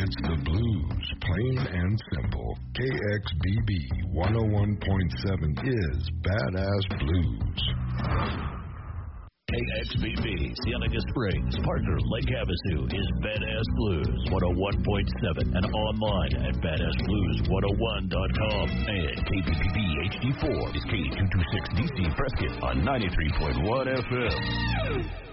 It's the blues, plain and simple. KXBB 101.7 is Badass Blues. KXBB, Cienega Springs, Parker, Lake Havasu is Badass Blues 101.7 and online at badassblues101.com. And KPPB HD4 is K226DC Prescott on 93.1 FM.